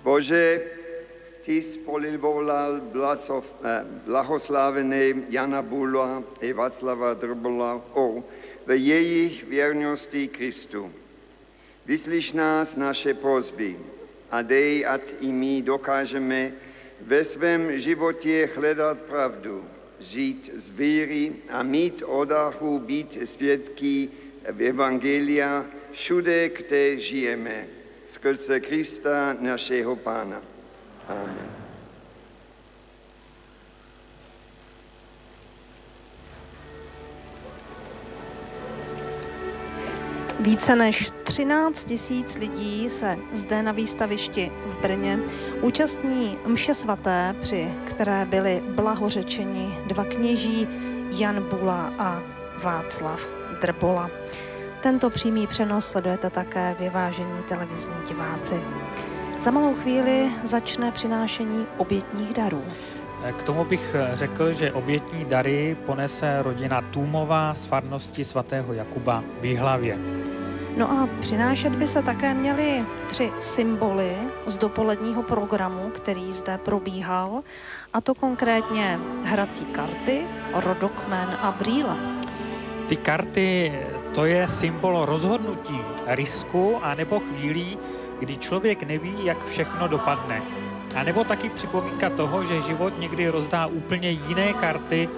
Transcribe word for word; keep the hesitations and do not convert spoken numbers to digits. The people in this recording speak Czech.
Bože, ty spolivolal blahoslavené Jana Bula i Václava Drbola o v jejich věrnosti Kristu. Vyslyš nás naše prosby a dej, ať i my dokážeme ve svém životě hledat pravdu, žít z víry a mít odvahu být svědky v Evangelia všude, kde žijeme. Skrze Krista, našeho Pána. Amen. Více než třináct tisíc lidí se zde na výstavišti v Brně účastní mše svaté, při které byli blahořečeni dva kněží Jan Bula a Václav Drbola. Tento přímý přenos sledujete také vyvážení televizní diváci. Za malou chvíli začne přinášení obětních darů. K tomu bych řekl, že obětní dary ponese rodina Tůmová z farnosti svatého Jakuba v Jihlavě. No a přinášet by se také měly tři symboly z dopoledního programu, který zde probíhal, a to konkrétně hrací karty, rodokmen a brýle. Ty karty, to je symbol rozhodnutí, risku a nebo chvílí, kdy člověk neví, jak všechno dopadne. A nebo taky připomínka toho, že život někdy rozdá úplně jiné karty,